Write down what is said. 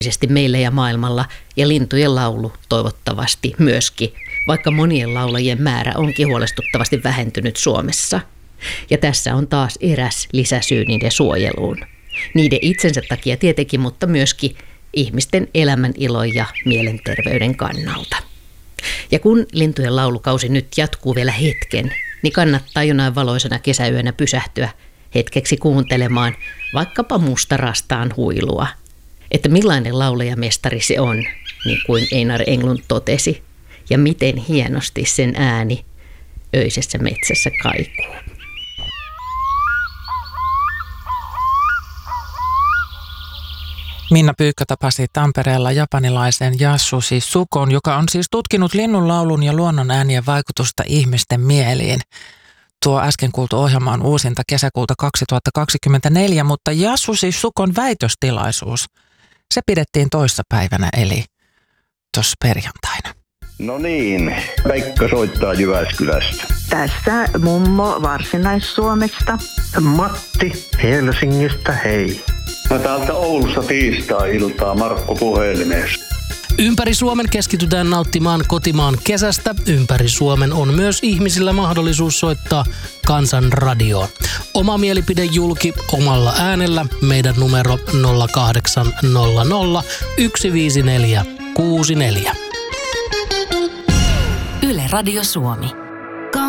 meillä ja maailmalla, ja lintujen laulu toivottavasti myöskin, vaikka monien laulajien määrä onkin huolestuttavasti vähentynyt Suomessa. Ja tässä on taas eräs lisäsyy niiden suojeluun. Niiden itsensä takia tietenkin, mutta myöskin ihmisten elämän ilon ja mielenterveyden kannalta. Ja kun lintujen laulukausi nyt jatkuu vielä hetken, niin kannattaa jonain valoisena kesäyönä pysähtyä hetkeksi kuuntelemaan vaikkapa mustarastaan huilua. Että millainen laulajamestari se on, niin kuin Einar Englund totesi, ja miten hienosti sen ääni öisessä metsässä kaikuu. Minna Pyykkö tapasi Tampereella japanilaisen Yasushi Sukon, joka on siis tutkinut linnunlaulun ja luonnon äänien vaikutusta ihmisten mieliin. Tuo äsken kuultu ohjelma on uusinta kesäkuulta 2024, mutta Yasushi Sukon väitöstilaisuus, se pidettiin toissapäivänä eli tuossa perjantaina. No niin, Pekka soittaa Jyväskylästä. Tässä mummo Varsinais-Suomesta. Matti Helsingistä, hei. No täältä Oulusta tiistai-iltaa Markku puhelimessa. Ympäri Suomen keskitytään nauttimaan kotimaan kesästä. Ympäri Suomen on myös ihmisillä mahdollisuus soittaa Kansanradioon. Oma mielipide julki omalla äänellä. Meidän numero 0800 154 64. Yle Radio Suomi.